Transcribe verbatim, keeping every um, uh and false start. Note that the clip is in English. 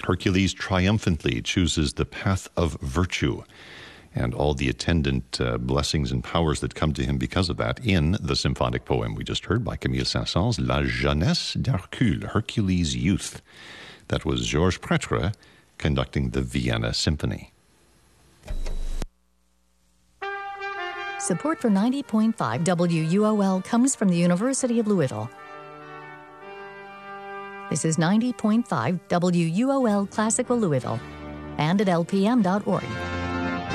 Hercules triumphantly chooses the path of virtue and all the attendant uh, blessings and powers that come to him because of that in the symphonic poem we just heard by Camille Saint-Saëns, La Jeunesse d'Hercule, Hercules' Youth. That was Georges Prêtre conducting the Vienna Symphony. Support for ninety point five W U O L comes from the University of Louisville. This is ninety point five W U O L Classical Louisville and at L P M dot org.